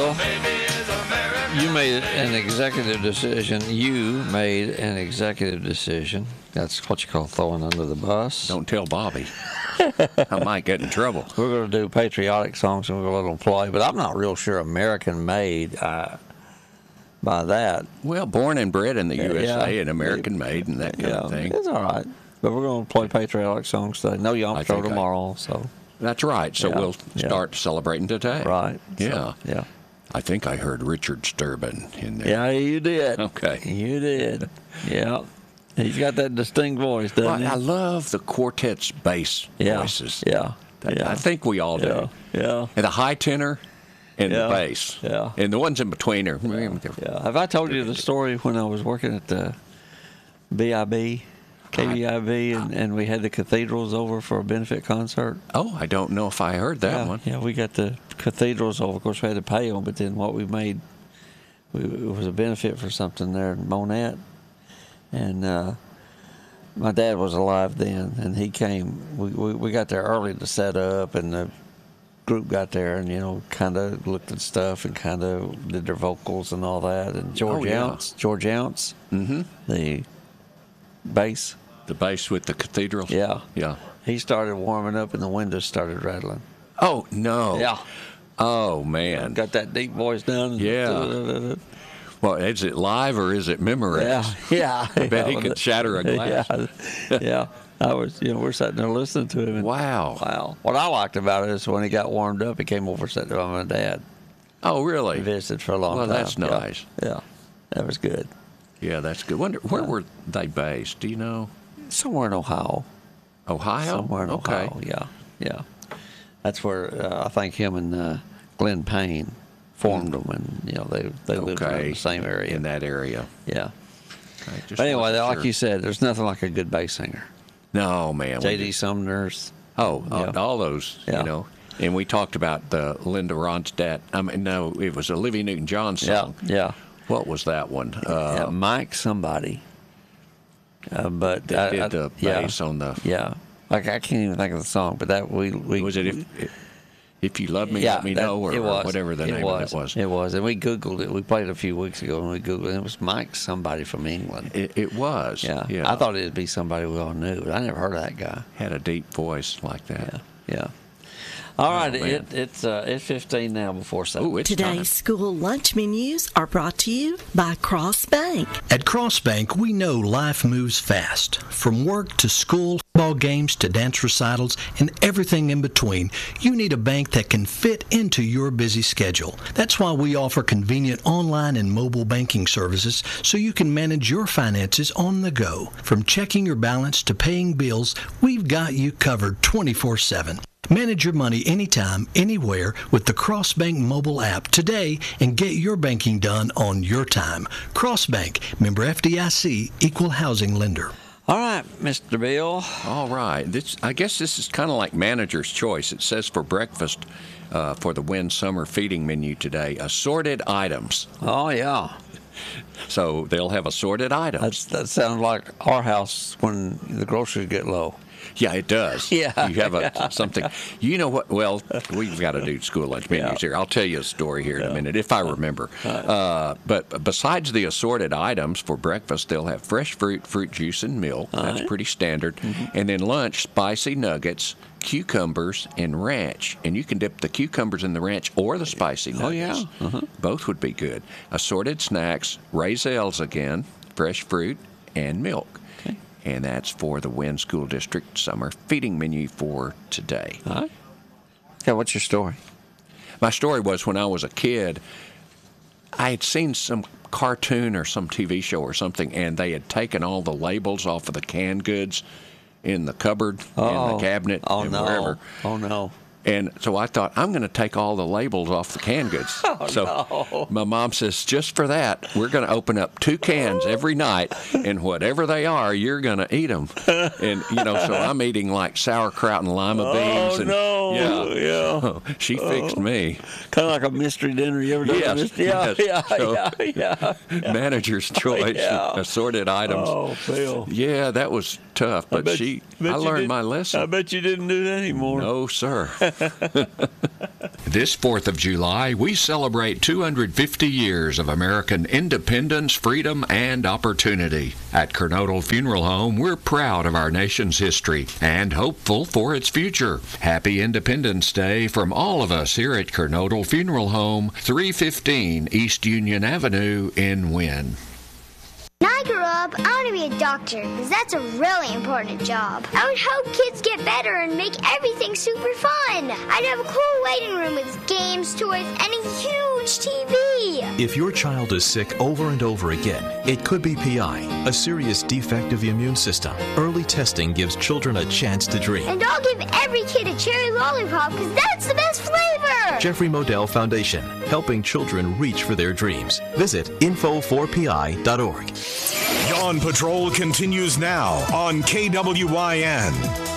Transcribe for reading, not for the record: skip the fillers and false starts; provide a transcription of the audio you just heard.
You made an executive decision. That's what you call throwing under the bus. Don't tell Bobby. I might get in trouble. We're going to do patriotic songs and we're going to let them play, but I'm not real sure American made by that. Well, born and bred in the USA and American made and that kind of thing. It's all right. But we're going to play patriotic songs today. No Yom Show tomorrow. So that's right. So we'll start celebrating today. Right. Yeah. So, yeah. I think I heard Richard Sturban in there. Yeah, you did. Okay. You did. Yeah. He's got that distinct voice, doesn't he? I love the quartet's bass voices. Yeah. I think we all do. Yeah. And the high tenor and the bass. Yeah. And the ones in between are. Yeah. Have I told you the story when I was working at the BIB, KBIB, and we had the cathedrals over for a benefit concert? Oh, I don't know if I heard that one. Yeah, we got the cathedrals over. Of course, we had to pay them, but then what we made, it was a benefit for something there in Monette. And my dad was alive then, and he came. We got there early to set up, and the group got there and, kind of looked at stuff and kind of did their vocals and all that. And George Ounce, the bass. The bass with the cathedrals? Yeah. Yeah. He started warming up, and the windows started rattling. Oh, no. Yeah. Oh, man. Got that deep voice down. Yeah. Well, is it live or is it memorized? Yeah. I bet he could shatter a glass. Yeah. I was, we're sitting there listening to him. And, wow. What I liked about it is when he got warmed up, he came over and sat there with my dad. Oh, really? He visited for a long time. Well, that's nice. Yeah. That was good. Yeah, that's good. Where were they based? Do you know? Somewhere in Ohio. Ohio? Somewhere in Ohio. Yeah. That's where I think him and Glenn Payne formed them, and they lived in the same area. In that area. Yeah. But anyway, like you said, there's nothing like a good bass singer. No, man. J.D. Sumner's. All those, And we talked about the Linda Ronstadt. No, it was Olivia Newton-John song. Yeah. What was that one? Mike somebody. But they did the bass on the. Yeah. Like I can't even think of the song, but that we was it if you love me, let me know, or whatever the name of it was. It was, and we Googled it. We played it a few weeks ago, and we Googled it. And it was Mike somebody from England. It was. Yeah. I thought it'd be somebody we all knew, but I never heard of that guy. Had a deep voice like that. Yeah. All right, it's 15 now before 7. Today's school lunch menus are brought to you by Cross Bank. At Cross Bank, we know life moves fast. From work to school, ball games to dance recitals, and everything in between, you need a bank that can fit into your busy schedule. That's why we offer convenient online and mobile banking services so you can manage your finances on the go. From checking your balance to paying bills, we've got you covered 24/7. Manage your money anytime, anywhere with the CrossBank mobile app today and get your banking done on your time. CrossBank, member FDIC, equal housing lender. All right, Mr. Bill. All right. I guess this is kind of like manager's choice. It says for breakfast for the Win Summer Feeding menu today, assorted items. Oh, yeah. So they'll have assorted items. That sounds like our house when the groceries get low. Yeah, it does. Yeah. You have something. You know what? Well, we've got to do school lunch menus here. I'll tell you a story here in a minute, if I remember. But besides the assorted items for breakfast, they'll have fresh fruit, fruit juice, and milk. That's pretty standard. Mm-hmm. And then lunch, spicy nuggets, cucumbers, and ranch. And you can dip the cucumbers in the ranch or the spicy nuggets. Oh, yeah. Both would be good. Assorted snacks, raisels again, fresh fruit, and milk. And that's for the Wynn School District Summer Feeding menu for today. All right. Okay, what's your story? My story was when I was a kid, I had seen some cartoon or some TV show or something, and they had taken all the labels off of the canned goods in the cupboard, in the cabinet, and wherever. Oh, no. And so I thought, I'm going to take all the labels off the canned goods. My mom says, just for that, we're going to open up 2 cans every night, and whatever they are, you're going to eat them. And, so I'm eating like sauerkraut and lima beans. Oh, no. Yeah. She fixed me. Kind of like a mystery dinner. You ever done a mystery? Yeah. Manager's choice, assorted items. Oh, Phil. Yeah, that was tough, but I learned my lesson. I bet you didn't do that anymore. No, sir. This 4th of July, we celebrate 250 years of American independence, freedom, and opportunity. At Kernodle Funeral Home, we're proud of our nation's history and hopeful for its future. Happy Independence Day from all of us here at Kernodle Funeral Home, 315 East Union Avenue in Wynne. When I grow up, I want to be a doctor because that's a really important job. I would help kids get better and make everything super fun. I'd have a cool waiting room with games, toys, and a huge TV. If your child is sick over and over again, it could be PI, a serious defect of the immune system. Early testing gives children a chance to dream. And I'll give every kid a cherry lollipop because that's the best flavor. Jeffrey Modell Foundation, helping children reach for their dreams. Visit info4pi.org. Dawn Patrol continues now on KWYN.